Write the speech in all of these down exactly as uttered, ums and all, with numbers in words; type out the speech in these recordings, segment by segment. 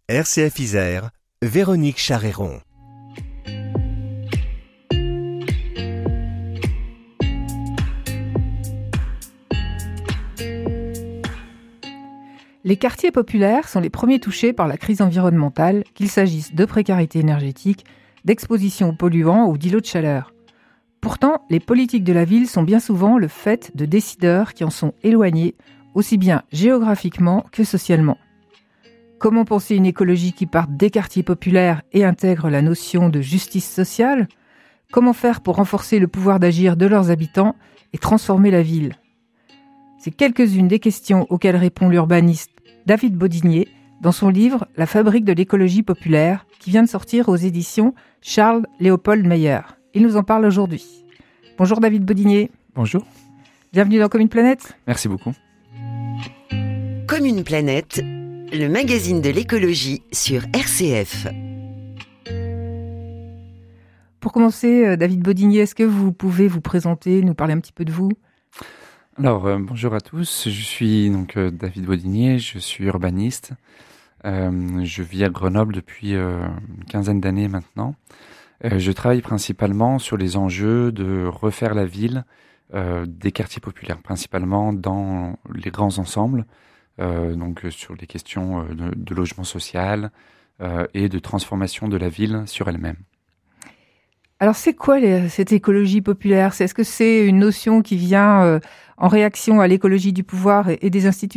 R C F Isère, Véronique Charéron. Les quartiers populaires sont les premiers touchés par la crise environnementale, qu'il s'agisse de précarité énergétique, d'exposition aux polluants ou d'îlots de chaleur. Pourtant, les politiques de la ville sont bien souvent le fait de décideurs qui en sont éloignés, aussi bien géographiquement que socialement. Comment penser une écologie qui parte des quartiers populaires et intègre la notion de justice sociale ? Comment faire pour renforcer le pouvoir d'agir de leurs habitants et transformer la ville ? C'est quelques-unes des questions auxquelles répond l'urbaniste David Bodinier dans son livre « La fabrique de l'écologie populaire » qui vient de sortir aux éditions Charles Léopold Meyer. Il nous en parle aujourd'hui. Bonjour David Bodinier. Bonjour. Bienvenue dans Comme une planète. Merci beaucoup. Comme une planète, le magazine de l'écologie sur R C F. Pour commencer, David Bodinier, est-ce que vous pouvez vous présenter, nous parler un petit peu de vous ? Alors, euh, bonjour à tous. Je suis donc euh, David Bodinier, je suis urbaniste. Euh, je vis à Grenoble depuis euh, une quinzaine d'années maintenant. Euh, je travaille principalement sur les enjeux de refaire la ville euh, des quartiers populaires, principalement dans les grands ensembles, euh, donc euh, sur les questions euh, de, de logement social euh, et de transformation de la ville sur elle-même. Alors, c'est quoi les, cette écologie populaire ? c'est, Est-ce que c'est une notion qui vient euh, en réaction à l'écologie du pouvoir et, et des institutions ?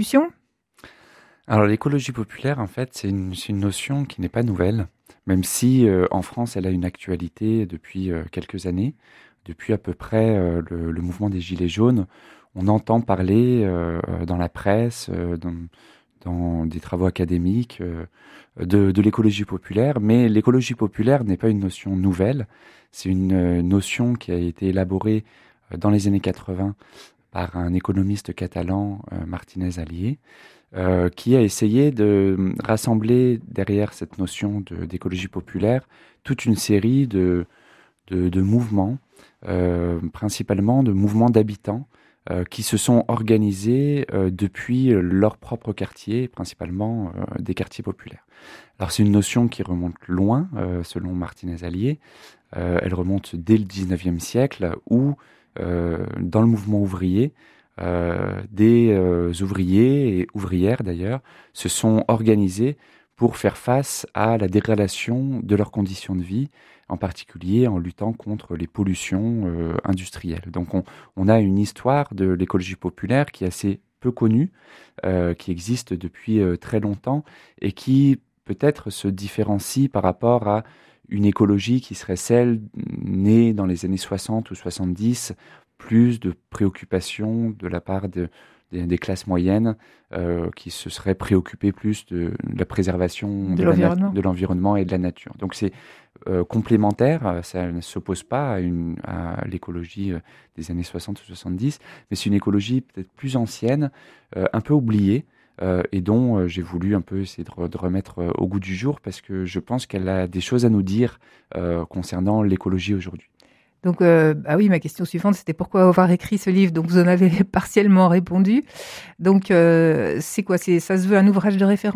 Alors, l'écologie populaire, en fait, c'est une, c'est une notion qui n'est pas nouvelle, même si euh, en France, elle a une actualité depuis euh, quelques années. Depuis à peu près euh, le, le mouvement des Gilets jaunes, on entend parler euh, dans la presse, euh, dans, dans des travaux académiques, euh, de, de l'écologie populaire. Mais l'écologie populaire n'est pas une notion nouvelle. C'est une euh, notion qui a été élaborée euh, dans les années quatre-vingts par un économiste catalan, euh, Martínez Alier, euh, qui a essayé de rassembler derrière cette notion de, d'écologie populaire toute une série de, de, de mouvements, euh, principalement de mouvements d'habitants, euh, qui se sont organisés euh, depuis leur propre quartier, principalement euh, des quartiers populaires. Alors c'est une notion qui remonte loin, euh, selon Martínez Alier. Euh, elle remonte dès le dix-neuvième siècle, où euh, dans le mouvement ouvrier, euh, des euh, ouvriers et ouvrières d'ailleurs se sont organisés pour faire face à la dégradation de leurs conditions de vie, en particulier en luttant contre les pollutions euh, industrielles. Donc on, on a une histoire de l'écologie populaire qui est assez peu connue, euh, qui existe depuis euh, très longtemps et qui peut-être se différencie par rapport à une écologie qui serait celle née dans les années soixante ou soixante-dix, plus de préoccupations de la part de, de, des classes moyennes euh, qui se seraient préoccupées plus de, de la préservation de, de, l'environnement. La, de l'environnement et de la nature. Donc c'est euh, complémentaire, ça ne s'oppose pas à, une, à l'écologie euh, des années soixante ou soixante-dix, mais c'est une écologie peut-être plus ancienne, euh, un peu oubliée, Euh, et dont euh, j'ai voulu un peu essayer de, re- de remettre euh, au goût du jour parce que je pense qu'elle a des choses à nous dire euh, concernant l'écologie aujourd'hui. Donc, euh, ah oui, ma question suivante, c'était pourquoi avoir écrit ce livre ? Donc, vous en avez partiellement répondu. Donc, euh, c'est quoi ? c'est, Ça se veut un ouvrage de référence ?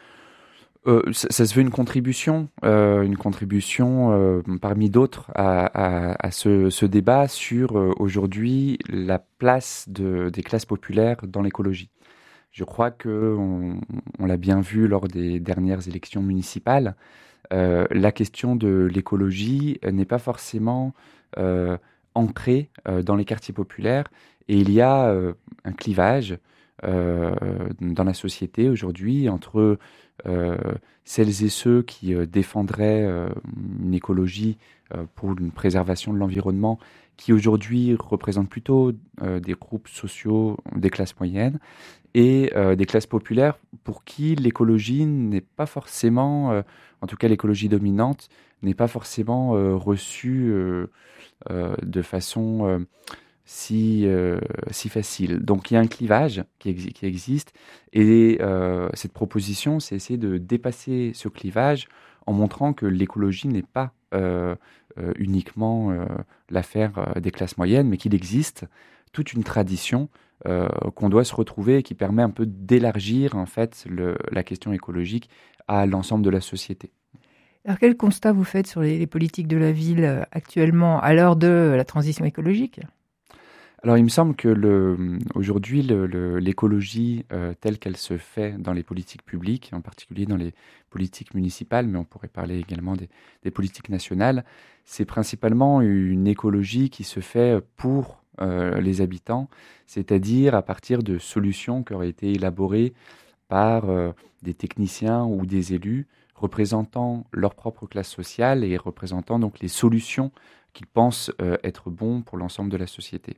Euh, ça, ça se veut une contribution, euh, une contribution euh, parmi d'autres à, à, à ce, ce débat sur euh, aujourd'hui la place de, des classes populaires dans l'écologie. Je crois qu'on on l'a bien vu lors des dernières élections municipales, euh, la question de l'écologie n'est pas forcément euh, ancrée euh, dans les quartiers populaires et il y a euh, un clivage euh, dans la société aujourd'hui entre euh, celles et ceux qui euh, défendraient euh, une écologie euh, pour une préservation de l'environnement qui aujourd'hui représentent plutôt euh, des groupes sociaux des classes moyennes et euh, des classes populaires pour qui l'écologie n'est pas forcément, euh, en tout cas l'écologie dominante, n'est pas forcément euh, reçue euh, euh, de façon euh, si, euh, si facile. Donc il y a un clivage qui, ex- qui existe et euh, cette proposition, c'est essayer de dépasser ce clivage en montrant que l'écologie n'est pas euh, euh, uniquement euh, l'affaire euh, des classes moyennes, mais qu'il existe toute une tradition euh, qu'on doit se retrouver et qui permet un peu d'élargir en fait le, la question écologique à l'ensemble de la société. Alors, quel constat vous faites sur les, les politiques de la ville euh, actuellement, à l'heure de la transition écologique ? Alors, il me semble que le, aujourd'hui, le, le, l'écologie euh, telle qu'elle se fait dans les politiques publiques, en particulier dans les politiques municipales, mais on pourrait parler également des, des politiques nationales, c'est principalement une écologie qui se fait pour euh, les habitants, c'est-à-dire à partir de solutions qui auraient été élaborées par euh, des techniciens ou des élus représentant leur propre classe sociale et représentant donc les solutions qu'ils pensent euh, être bons pour l'ensemble de la société.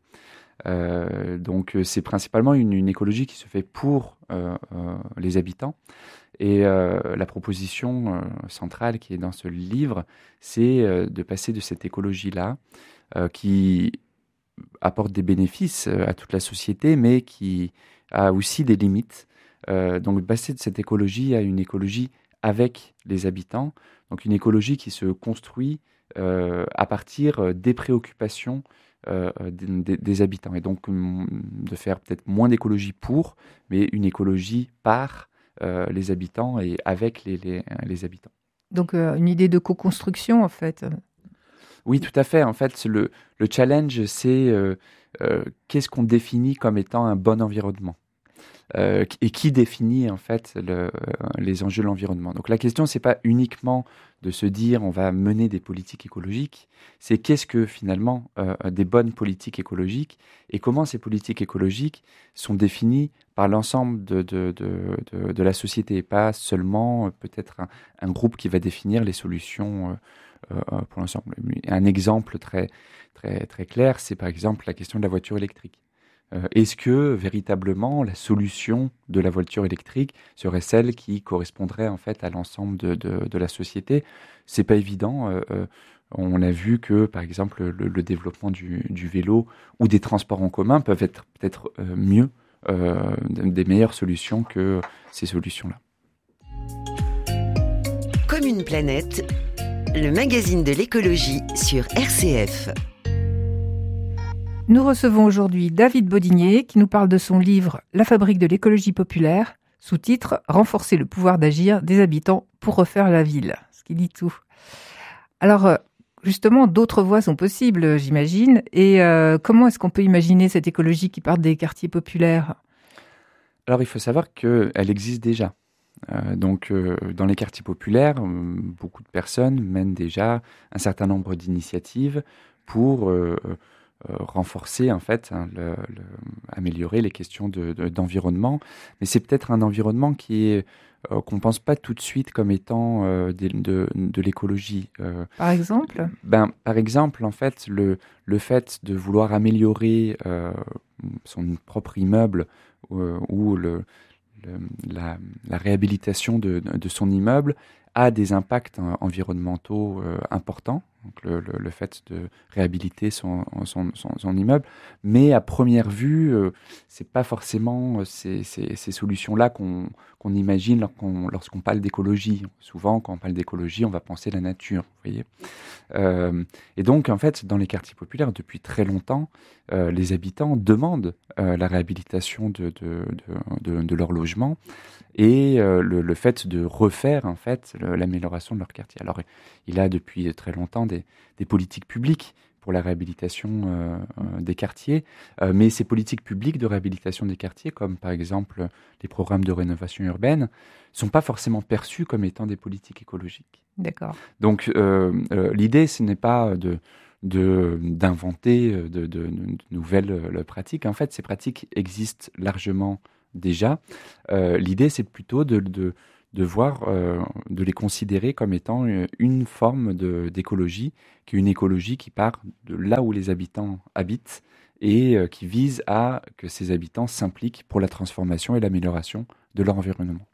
Euh, donc euh, c'est principalement une, une écologie qui se fait pour euh, euh, les habitants. Et euh, la proposition euh, centrale qui est dans ce livre, c'est euh, de passer de cette écologie-là, euh, qui apporte des bénéfices euh, à toute la société, mais qui a aussi des limites. Euh, donc passer de cette écologie à une écologie avec les habitants, donc une écologie qui se construit euh, à partir des préoccupations euh, des, des habitants, et donc um, de faire peut-être moins d'écologie pour, mais une écologie par euh, les habitants et avec les, les, les habitants. Donc euh, une idée de co-construction en fait. Oui, tout à fait. En fait, le, le challenge, c'est euh, euh, qu'est-ce qu'on définit comme étant un bon environnement ? Euh, et qui définit en fait le, les enjeux de l'environnement. Donc la question, c'est pas uniquement de se dire on va mener des politiques écologiques, c'est qu'est-ce que finalement euh, des bonnes politiques écologiques et comment ces politiques écologiques sont définies par l'ensemble de, de, de, de, de la société et pas seulement euh, peut-être un, un groupe qui va définir les solutions euh, euh, pour l'ensemble. Un exemple très, très, très clair, c'est par exemple la question de la voiture électrique. Euh, est-ce que véritablement la solution de la voiture électrique serait celle qui correspondrait en fait à l'ensemble de, de, de la société ? C'est pas évident. Euh, euh, on a vu que par exemple le, le développement du, du vélo ou des transports en commun peuvent être peut-être euh, mieux, euh, des meilleures solutions que ces solutions-là. Comme une planète, le magazine de l'écologie sur R C F. Nous recevons aujourd'hui David Bodinier qui nous parle de son livre « La fabrique de l'écologie populaire », sous-titre « Renforcer le pouvoir d'agir des habitants pour refaire la ville », ce qui dit tout. Alors, justement, d'autres voies sont possibles, j'imagine. Et euh, comment est-ce qu'on peut imaginer cette écologie qui part des quartiers populaires ? Alors, il faut savoir qu'elle existe déjà. Euh, donc, euh, dans les quartiers populaires, euh, beaucoup de personnes mènent déjà un certain nombre d'initiatives pour euh, euh, renforcer, en fait, hein, le, le, améliorer les questions de, de, d'environnement. Mais c'est peut-être un environnement qui est euh, qu'on pense pas tout de suite comme étant euh, de, de, de l'écologie. Euh, par exemple ben, par exemple, en fait, le, le fait de vouloir améliorer euh, son propre immeuble euh, ou le Le, la, la réhabilitation de, de son immeuble a des impacts environnementaux euh, importants, donc le, le, le fait de réhabiliter son, son, son, son immeuble, mais à première vue, euh, c'est pas forcément ces, ces, ces solutions-là qu'on, qu'on imagine lorsqu'on, lorsqu'on parle d'écologie. Souvent, quand on parle d'écologie, on va penser à la nature, vous voyez. Euh, et donc, en fait, dans les quartiers populaires, depuis très longtemps, euh, les habitants demandent euh, la réhabilitation de, de, de, de, de leur logement et euh, le, le fait de refaire, en fait, le, l'amélioration de leur quartier. Alors, il y a depuis très longtemps des, des politiques publiques pour la réhabilitation euh, euh, des quartiers, euh, mais ces politiques publiques de réhabilitation des quartiers, comme par exemple les programmes de rénovation urbaine, sont pas forcément perçus comme étant des politiques écologiques. D'accord. Donc euh, euh, l'idée, ce n'est pas de, de, d'inventer de, de, de, de nouvelles euh, pratiques. En fait, ces pratiques existent largement déjà. Euh, l'idée, c'est plutôt de, de, de voir, euh, de les considérer comme étant une forme de, d'écologie, qui est une écologie qui part de là où les habitants habitent et euh, qui vise à que ces habitants s'impliquent pour la transformation et l'amélioration de leur environnement.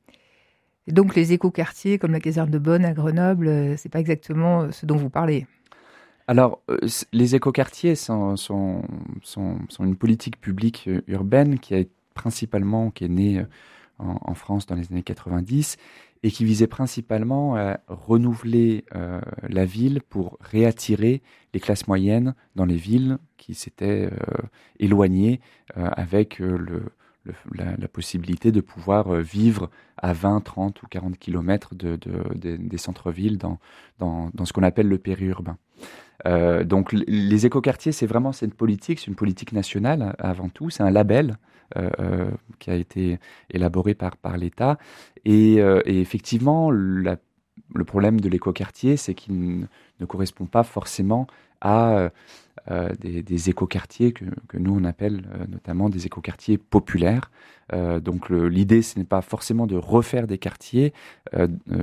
Et donc les écoquartiers comme la caserne de Bonne à Grenoble, c'est pas exactement ce dont vous parlez. Alors, euh, les écoquartiers sont, sont, sont, sont une politique publique urbaine qui est principalement qui est née en, en France dans les années quatre-vingt-dix, et qui visait principalement à renouveler euh, la ville pour réattirer les classes moyennes dans les villes qui s'étaient euh, éloignées euh, avec euh, le, le, la, la possibilité de pouvoir euh, vivre à vingt, trente ou quarante kilomètres de, de, de, des centres-villes dans, dans, dans ce qu'on appelle le périurbain. Euh, donc les écoquartiers, c'est vraiment c'est une politique, c'est une politique nationale avant tout, c'est un label euh, euh, qui a été élaboré par, par l'État. Et, euh, et effectivement, la, le problème de l'écoquartier, c'est qu'il ne, ne correspond pas forcément à euh, des, des écoquartiers que, que nous on appelle euh, notamment des écoquartiers populaires. Euh, donc le, l'idée, ce n'est pas forcément de refaire des quartiers euh,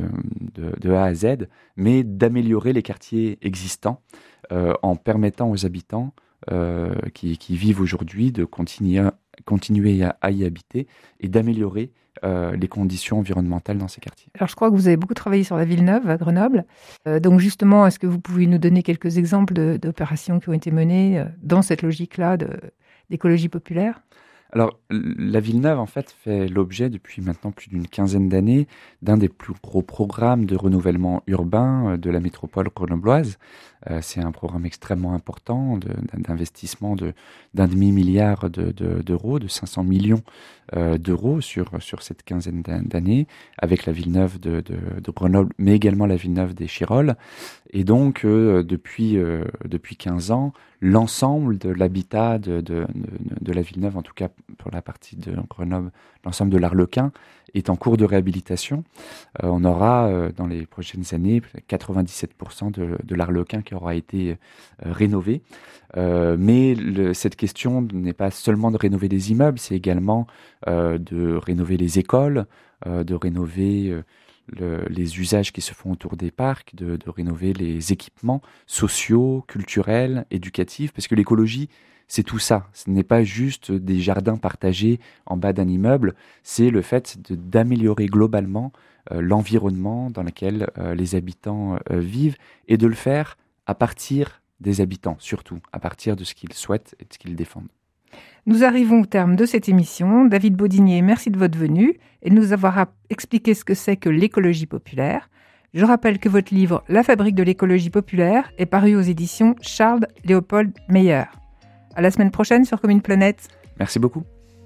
de, de A à Z, mais d'améliorer les quartiers existants euh, en permettant aux habitants euh, qui, qui vivent aujourd'hui de continuer, continuer à, à y habiter et d'améliorer euh, les conditions environnementales dans ces quartiers. Alors je crois que vous avez beaucoup travaillé sur la Villeneuve à Grenoble. Euh, donc justement, est-ce que vous pouvez nous donner quelques exemples de, d'opérations qui ont été menées euh, dans cette logique-là de, d'écologie populaire ? Alors, la Villeneuve, en fait, fait l'objet depuis maintenant plus d'une quinzaine d'années d'un des plus gros programmes de renouvellement urbain de la métropole grenobloise. Euh, c'est un programme extrêmement important de, d'investissement de, d'un demi-milliard de, de, d'euros, de cinq cents millions euh, d'euros sur, sur cette quinzaine d'années, avec la Villeneuve de, de, de Grenoble, mais également la Villeneuve des Chirolles. Et donc, euh, depuis, euh, depuis quinze ans, l'ensemble de l'habitat de, de, de, de la Villeneuve, en tout cas pour la partie de Grenoble, l'ensemble de l'Arlequin, est en cours de réhabilitation. Euh, on aura euh, dans les prochaines années quatre-vingt-dix-sept pour cent de, de l'Arlequin qui aura été euh, rénové. Euh, mais le, cette question n'est pas seulement de rénover des immeubles, c'est également euh, de rénover les écoles, euh, de rénover euh, le, les usages qui se font autour des parcs, de, de rénover les équipements sociaux, culturels, éducatifs, parce que l'écologie, c'est tout ça. Ce n'est pas juste des jardins partagés en bas d'un immeuble, c'est le fait de, d'améliorer globalement euh, l'environnement dans lequel euh, les habitants euh, vivent et de le faire à partir des habitants, surtout, à partir de ce qu'ils souhaitent et de ce qu'ils défendent. Nous arrivons au terme de cette émission. David Baudinier, merci de votre venue et de nous avoir expliqué ce que c'est que l'écologie populaire. Je rappelle que votre livre « La fabrique de l'écologie populaire » est paru aux éditions Charles Léopold Meyer. À la semaine prochaine sur Comme une planète. Merci beaucoup.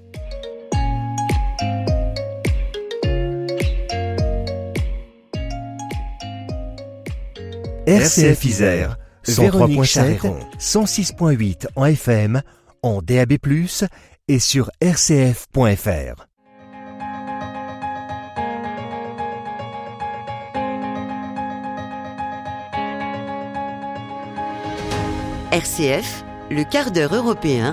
R C F Isère, cent trois virgule sept, cent six virgule huit en F M, en D A B plus, et sur r c f point f r. R C F, le quart d'heure européen.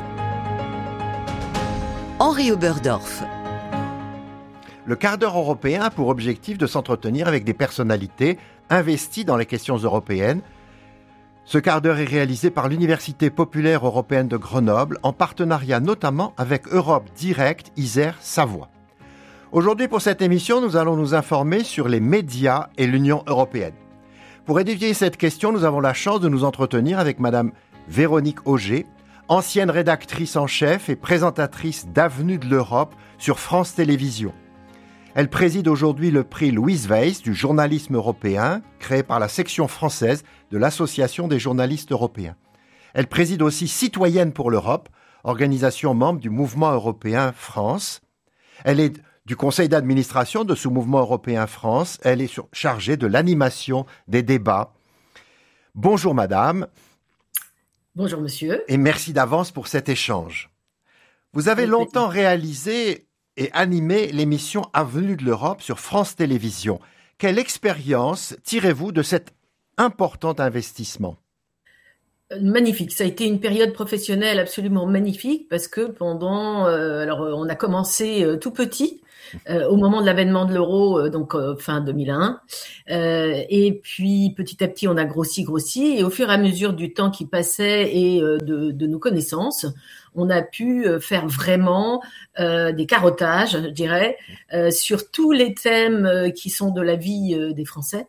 Henri Oberdorf. Le quart d'heure européen a pour objectif de s'entretenir avec des personnalités investies dans les questions européennes. Ce quart d'heure est réalisé par l'Université populaire européenne de Grenoble, en partenariat notamment avec Europe Direct Isère Savoie. Aujourd'hui, pour cette émission, nous allons nous informer sur les médias et l'Union européenne. Pour étudier cette question, nous avons la chance de nous entretenir avec Madame Véronique Auger, ancienne rédactrice en chef et présentatrice d'Avenue de l'Europe sur France Télévisions. Elle préside aujourd'hui le prix Louise Weiss du journalisme européen, créé par la section française de l'Association des journalistes européens. Elle préside aussi Citoyenne pour l'Europe, organisation membre du Mouvement européen France. Elle est du conseil d'administration de ce Mouvement européen France. Elle est sur, chargée de l'animation des débats. Bonjour madame. Bonjour monsieur. Et merci d'avance pour cet échange. Vous avez longtemps réalisé et animé l'émission Avenue de l'Europe sur France Télévisions. Quelle expérience tirez-vous de cet important investissement ? Magnifique, ça a été une période professionnelle absolument magnifique parce que pendant, euh, alors on a commencé euh, tout petit euh, au moment de l'avènement de l'euro, euh, donc euh, fin deux mille un, euh, et puis petit à petit on a grossi, grossi, et au fur et à mesure du temps qui passait et euh, de, de nos connaissances, on a pu faire vraiment euh, des carottages, je dirais, euh, sur tous les thèmes qui sont de la vie euh, des Français.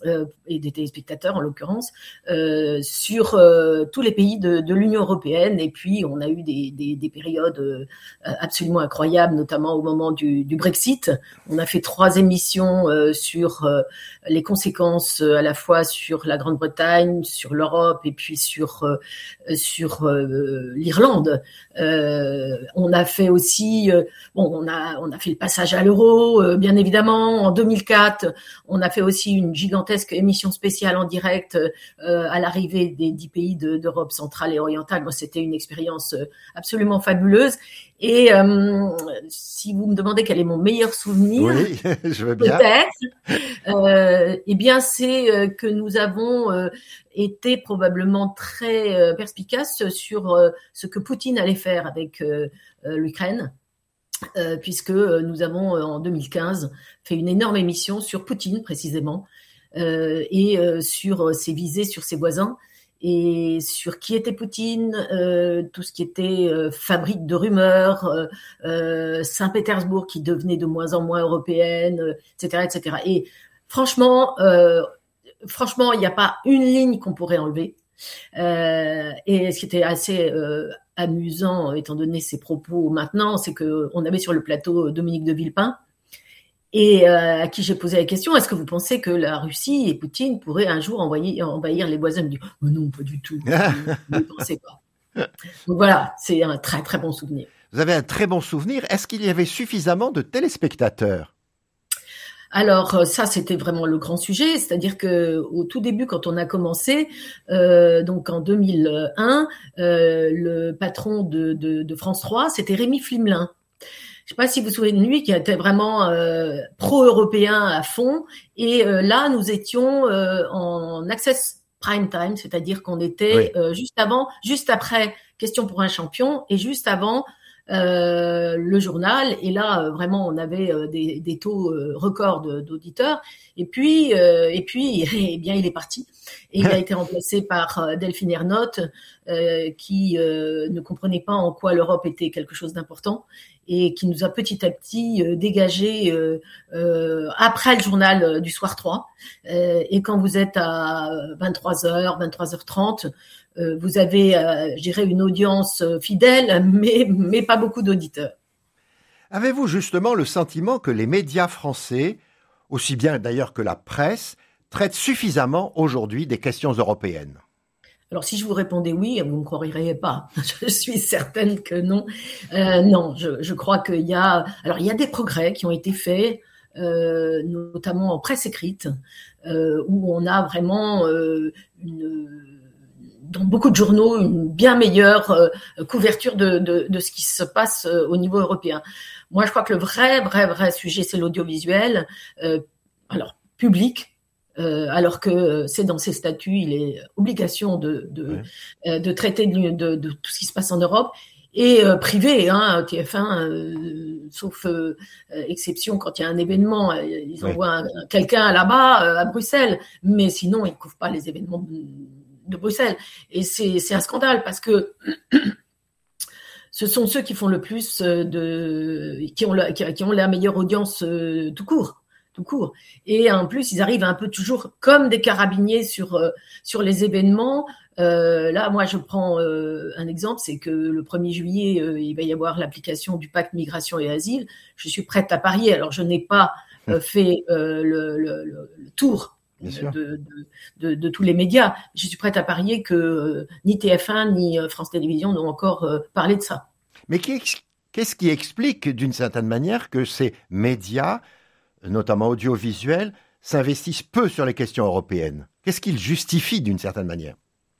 euh, et des téléspectateurs en l'occurrence, euh, sur euh, tous les pays de, de l'Union européenne. Et puis on a eu des, des, des périodes euh, absolument incroyables, notamment au moment du, du Brexit. On a fait trois émissions euh, sur euh, les conséquences euh, à la fois sur la Grande-Bretagne, sur l'Europe et puis sur euh, sur euh, l'Irlande. Euh, on a fait aussi, euh, bon, on a on a fait le passage à l'euro, euh, bien évidemment. En deux mille quatre, on a fait aussi une gigantesque émission spéciale en direct euh, à l'arrivée des dix pays de, d'Europe centrale et orientale. Moi, c'était une expérience absolument fabuleuse. Et euh, si vous me demandez quel est mon meilleur souvenir, oui, je veux bien. Peut-être, euh, eh bien, c'est que nous avons euh, été probablement très euh, perspicaces sur euh, ce que Poutine allait faire avec euh, euh, l'Ukraine. Euh, puisque nous avons euh, en deux mille quinze fait une énorme émission sur Poutine précisément euh, et euh, sur ses visées sur ses voisins et sur qui était Poutine, euh, tout ce qui était euh, fabrique de rumeurs, euh, euh, Saint-Pétersbourg qui devenait de moins en moins européenne, euh, et cetera, et cetera. Et franchement, euh, franchement, il n'y a pas une ligne qu'on pourrait enlever. Euh, et ce qui était assez euh, amusant, étant donné ses propos maintenant, c'est que on avait sur le plateau Dominique de Villepin, et euh, à qui j'ai posé la question, est-ce que vous pensez que la Russie et Poutine pourraient un jour envoyer, envahir les voisins? Il me dit, oh non, pas du tout, ne pensez pas. Donc voilà, c'est un très très bon souvenir. Vous avez un très bon souvenir. Est-ce qu'il y avait suffisamment de téléspectateurs? Alors ça, c'était vraiment le grand sujet, c'est-à-dire que au tout début, quand on a commencé, euh, donc en deux mille un, euh, le patron de, de, de France trois, c'était Rémi Flimelin. Je ne sais pas si vous vous souvenez de lui, qui était vraiment euh, pro-européen à fond. Et euh, là, nous étions euh, en access prime time, c'est-à-dire qu'on était oui. euh, juste avant, juste après Question pour un champion et juste avant Euh, le journal, et là euh, vraiment on avait euh, des, des taux euh, records de, d'auditeurs, et puis euh, et puis eh bien il est parti et il a été remplacé par euh, Delphine Ernotte euh, qui euh, ne comprenait pas en quoi l'Europe était quelque chose d'important et qui nous a petit à petit euh, dégagé euh, euh, après le journal du soir trois, euh, et quand vous êtes à vingt-trois heures, vingt-trois heures trente, Euh, vous avez, euh, je dirais, une audience fidèle, mais, mais pas beaucoup d'auditeurs. Avez-vous justement le sentiment que les médias français, aussi bien d'ailleurs que la presse, traitent suffisamment aujourd'hui des questions européennes? Alors, si je vous répondais oui, vous ne me croiriez pas. Je suis certaine que non. Euh, non, je, je crois qu'il y a... Alors, il y a des progrès qui ont été faits, euh, notamment en presse écrite, euh, où on a vraiment euh, une... dans beaucoup de journaux, une bien meilleure euh, couverture de, de, de ce qui se passe euh, au niveau européen. Moi, je crois que le vrai, vrai, vrai sujet, c'est l'audiovisuel, euh, alors public, euh, alors que c'est dans ses statuts, il est obligation de, de, ouais. euh, de traiter de, de, de tout ce qui se passe en Europe, et euh, privé, hein, T F un, euh, sauf euh, exception quand il y a un événement, ils envoient ouais. un, quelqu'un là-bas, euh, à Bruxelles, mais sinon, ils ne couvrent pas les événements de, de Bruxelles. Et c'est, c'est un scandale parce que ce sont ceux qui font le plus de, qui ont la, qui ont la meilleure audience euh, tout court, tout court. Et en plus, ils arrivent un peu toujours comme des carabiniers sur euh, sur les événements. Euh, là, moi, je prends euh, un exemple, c'est que le premier juillet, euh, il va y avoir l'application du pacte migration et asile. Je suis prête à parier. Alors, je n'ai pas euh, fait euh, le, le, le tour De, de, de, de tous les médias. Je suis prête à parier que euh, ni T F un ni euh, France Télévisions n'ont encore euh, parlé de ça. Mais qu'est-ce qui explique d'une certaine manière que ces médias, notamment audiovisuels, s'investissent peu sur les questions européennes? Qu'est-ce qu'ils justifient d'une certaine manière?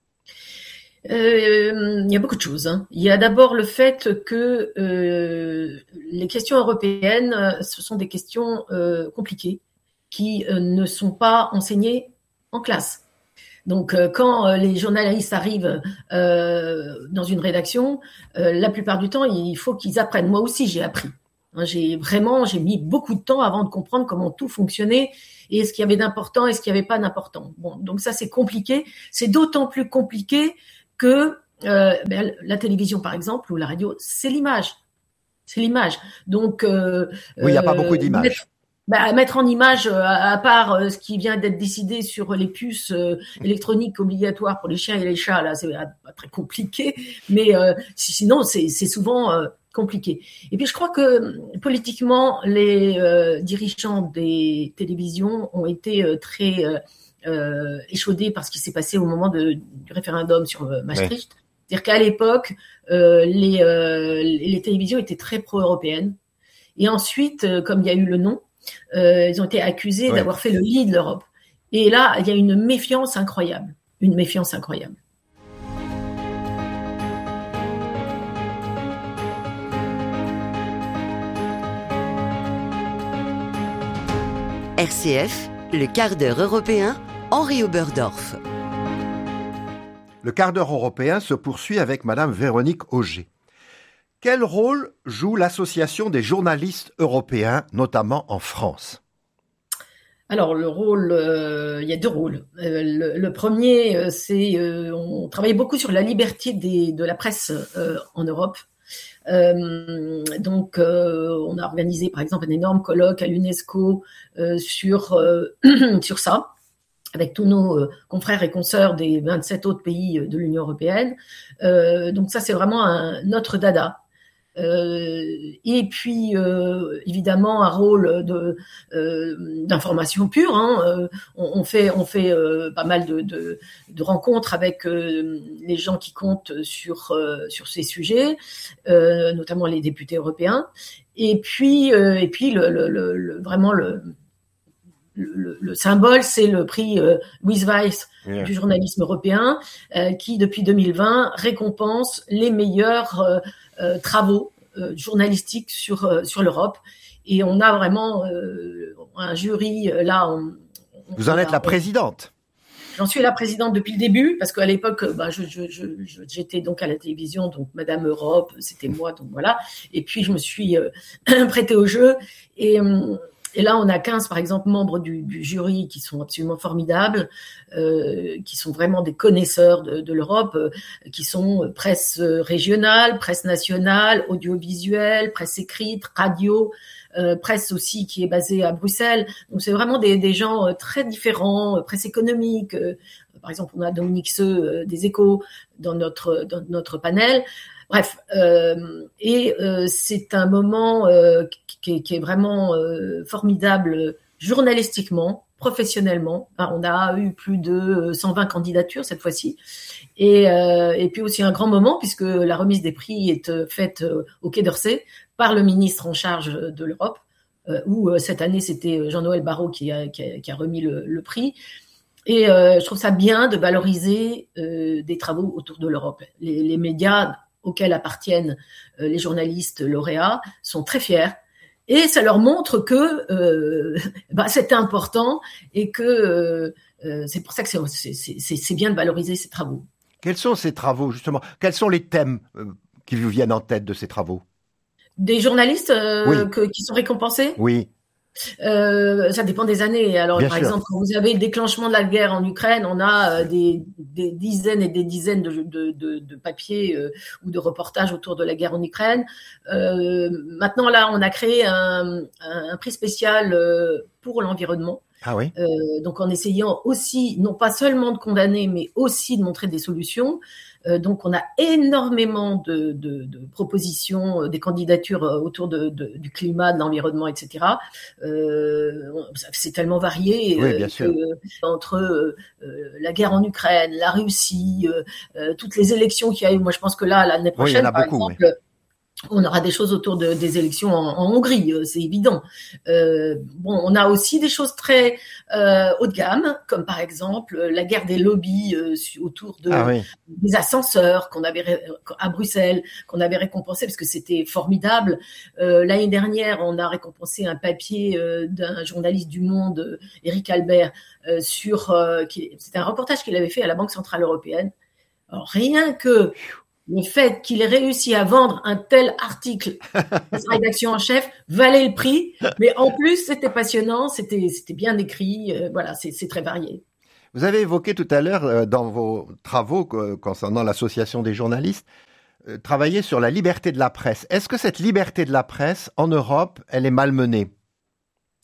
Euh, il y a beaucoup de choses. Hein. Il y a d'abord le fait que euh, les questions européennes, ce sont des questions euh, compliquées, qui euh, ne sont pas enseignés en classe. Donc, euh, quand euh, les journalistes arrivent euh, dans une rédaction, euh, la plupart du temps, il faut qu'ils apprennent. Moi aussi, j'ai appris. Hein, j'ai vraiment, j'ai mis beaucoup de temps avant de comprendre comment tout fonctionnait et ce qu'il y avait d'important et ce qu'il n'y avait pas d'important. Bon, donc ça, c'est compliqué. C'est d'autant plus compliqué que euh, ben, la télévision, par exemple, ou la radio, c'est l'image. C'est l'image. Donc, euh, oui, il n'y a pas beaucoup d'images. Bah, mettre en image, euh, à, à part euh, ce qui vient d'être décidé sur les puces euh, électroniques obligatoires pour les chiens et les chats, là, c'est euh, pas très compliqué, mais euh, sinon, c'est, c'est souvent euh, compliqué. Et puis, je crois que politiquement, les euh, dirigeants des télévisions ont été euh, très euh, euh, échaudés par ce qui s'est passé au moment de, du référendum sur euh, Maastricht. Ouais. C'est-à-dire qu'à l'époque, euh, les, euh, les télévisions étaient très pro-européennes. Et ensuite, euh, comme il y a eu le non, Euh, ils ont été accusés ouais. d'avoir fait le lit de l'Europe. Et là, il y a une méfiance incroyable. Une méfiance incroyable. R C F, le quart d'heure européen, Henri Oberdorf. Le quart d'heure européen se poursuit avec Madame Véronique Auger. Quel rôle joue l'Association des journalistes européens, notamment en France ? Alors, le rôle, euh, il y a deux rôles. Euh, le, le premier, euh, c'est euh, on travaille beaucoup sur la liberté des, de la presse euh, en Europe. Euh, donc, euh, on a organisé, par exemple, un énorme colloque à l'UNESCO euh, sur euh, sur ça, avec tous nos euh, confrères et consoeurs des vingt-sept autres pays de l'Union européenne. Euh, donc ça, c'est vraiment un, notre dada. Euh, et puis euh, évidemment un rôle de euh, d'information pure. Hein. Euh, on, on fait on fait euh, pas mal de, de, de rencontres avec euh, les gens qui comptent sur euh, sur ces sujets, euh, notamment les députés européens. Et puis euh, et puis le, le, le, le vraiment le Le, le symbole, c'est le prix euh, Louise Weiss yeah. du journalisme européen, euh, qui depuis deux mille vingt récompense les meilleurs euh, euh, travaux euh, journalistiques sur euh, sur l'Europe. Et on a vraiment euh, un jury euh, là. On, on Vous en êtes là, la présidente. J'en suis la présidente depuis le début, parce qu'à l'époque, bah, je, je, je, j'étais donc à la télévision, donc Madame Europe, c'était moi, donc voilà. Et puis je me suis euh, prêtée au jeu et euh, Et là, on a quinze, par exemple, membres du, du jury qui sont absolument formidables, euh, qui sont vraiment des connaisseurs de, de l'Europe, euh, qui sont presse régionale, presse nationale, audiovisuelle, presse écrite, radio, euh, presse aussi qui est basée à Bruxelles. Donc, c'est vraiment des, des gens euh, très différents, euh, presse économique. Euh, par exemple, on a Dominique Seux euh, des Échos dans notre, dans notre panel. Bref, euh, et euh, c'est un moment euh, qui, est, qui est vraiment euh, formidable journalistiquement, professionnellement. Enfin, on a eu plus de cent vingt candidatures cette fois-ci, et, euh, et puis aussi un grand moment puisque la remise des prix est faite au Quai d'Orsay par le ministre en charge de l'Europe, euh, où euh, cette année c'était Jean-Noël Barrot qui a, qui a, qui a remis le, le prix. Et euh, je trouve ça bien de valoriser euh, des travaux autour de l'Europe. Les, les médias auxquels appartiennent euh, les journalistes lauréats sont très fiers et ça leur montre que euh, bah, c'est important et que euh, euh, c'est pour ça que c'est, c'est, c'est, c'est bien de valoriser ces travaux. Quels sont ces travaux justement ? Quels sont les thèmes euh, qui vous viennent en tête de ces travaux ? Des journalistes euh, oui. que, qui sont récompensés ? Oui. Euh, ça dépend des années. Alors, Bien par sûr. exemple, quand vous avez le déclenchement de la guerre en Ukraine, on a euh, des, des dizaines et des dizaines de, de, de, de papiers euh, ou de reportages autour de la guerre en Ukraine. Euh, maintenant, là, on a créé un, un, un prix spécial euh, pour l'environnement. Ah oui. Euh, donc, en essayant aussi, non pas seulement de condamner, mais aussi de montrer des solutions. Euh, donc, on a énormément de, de, de propositions, des candidatures autour de, de, du climat, de l'environnement, et cetera. Euh, c'est tellement varié oui, bien euh, sûr. que, entre euh, la guerre en Ukraine, la Russie, euh, euh, toutes les élections qu'il y a eu. Moi, je pense que là, l'année prochaine, oui, il y en a par beaucoup, exemple, oui. on aura des choses autour de, des élections en, en Hongrie, c'est évident. Euh, bon, on a aussi des choses très euh, haut de gamme, comme par exemple la guerre des lobbies euh, autour de, ah oui. des ascenseurs qu'on avait à Bruxelles, qu'on avait récompensé parce que c'était formidable. Euh, l'année dernière, on a récompensé un papier euh, d'un journaliste du Monde, Éric Albert, euh, sur euh, qui, c'était un reportage qu'il avait fait à la Banque Centrale Européenne. Alors, rien que le fait qu'il ait réussi à vendre un tel article à sa rédaction en chef valait le prix, mais en plus c'était passionnant, c'était c'était bien écrit, euh, voilà, c'est c'est très varié. Vous avez évoqué tout à l'heure euh, dans vos travaux euh, concernant l'association des journalistes, euh, travailler sur la liberté de la presse. Est-ce que cette liberté de la presse en Europe, elle est malmenée ?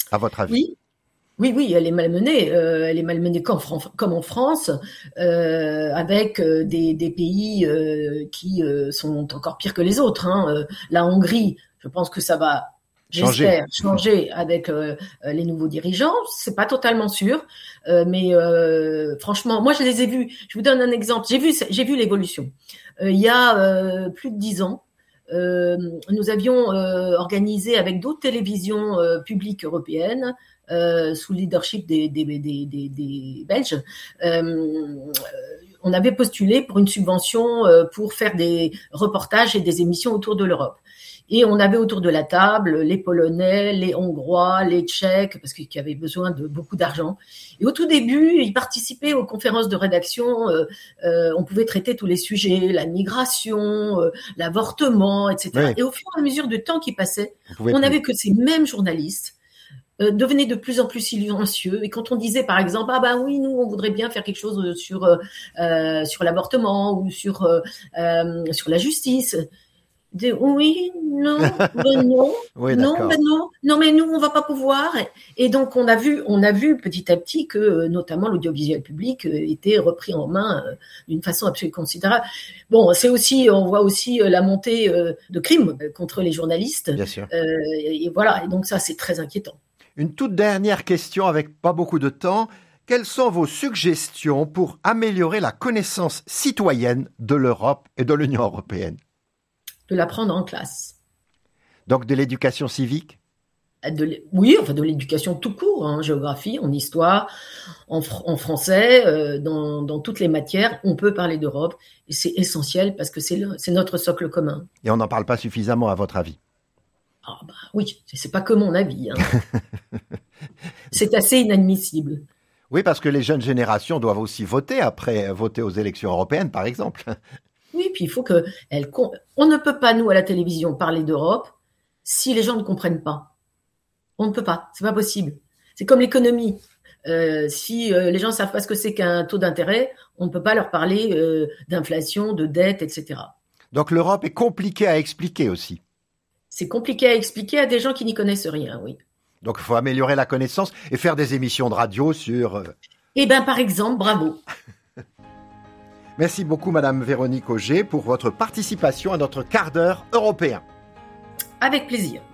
à votre avis? Oui. Oui, oui, elle est malmenée. Euh, elle est malmenée comme, comme en France, euh, avec euh, des, des pays euh, qui euh, sont encore pires que les autres. Hein. Euh, la Hongrie, je pense que ça va, j'espère, changer avec euh, les nouveaux dirigeants. C'est pas totalement sûr, euh, mais euh, franchement, moi je les ai vus. Je vous donne un exemple. J'ai vu, j'ai vu l'évolution. Euh, il y a euh, plus de dix ans. Euh, nous avions euh, organisé avec d'autres télévisions euh, publiques européennes, euh, sous le leadership des, des, des, des, des Belges, euh, on avait postulé pour une subvention euh, pour faire des reportages et des émissions autour de l'Europe. Et on avait autour de la table les Polonais, les Hongrois, les Tchèques, parce qu'ils avaient besoin de beaucoup d'argent. Et au tout début, ils participaient aux conférences de rédaction. Euh, euh, on pouvait traiter tous les sujets, la migration, euh, l'avortement, et cetera. Oui. Et au fur et à mesure du temps qui passait, on a vu que ces mêmes journalistes euh, devenaient de plus en plus silencieux. Et quand on disait, par exemple, ah ben oui, nous, on voudrait bien faire quelque chose sur euh, sur l'avortement ou sur euh, euh, sur la justice. De, oui, non, ben non, oui, non, ben non, non, mais nous on va pas pouvoir. Et donc on a vu, on a vu petit à petit que notamment l'audiovisuel public était repris en main d'une façon absolument considérable. Bon, c'est aussi, on voit aussi la montée de crimes contre les journalistes. Bien sûr. Euh, et voilà, et donc ça c'est très inquiétant. Une toute dernière question avec pas beaucoup de temps. Quelles sont vos suggestions pour améliorer la connaissance citoyenne de l'Europe et de l'Union européenne? De l'apprendre en classe. Donc de l'éducation civique? de, Oui, enfin de l'éducation tout court, en géographie, en histoire, en, fr- en français, euh, dans, dans toutes les matières, on peut parler d'Europe. Et c'est essentiel parce que c'est, le, c'est notre socle commun. Et on n'en parle pas suffisamment à votre avis? Ah bah oui, c'est pas que mon avis. Hein. C'est assez inadmissible. Oui, parce que les jeunes générations doivent aussi voter après voter aux élections européennes, par exemple. Oui, puis il faut que elle. On ne peut pas, nous, à la télévision, parler d'Europe si les gens ne comprennent pas. On ne peut pas, c'est pas possible. C'est comme l'économie. Euh, si euh, les gens ne savent pas ce que c'est qu'un taux d'intérêt, on ne peut pas leur parler euh, d'inflation, de dette, et cetera. Donc l'Europe est compliquée à expliquer aussi. C'est compliqué à expliquer à des gens qui n'y connaissent rien, oui. Donc il faut améliorer la connaissance et faire des émissions de radio sur... Eh bien, par exemple, bravo. Merci beaucoup, Madame Véronique Auger, pour votre participation à notre quart d'heure européen. Avec plaisir.